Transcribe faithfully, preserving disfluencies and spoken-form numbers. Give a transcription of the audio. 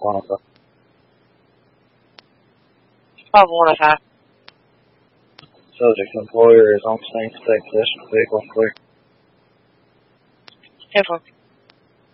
Plaza. five one is high. Subject employer is on scene, state possession vehicle clear. ten four.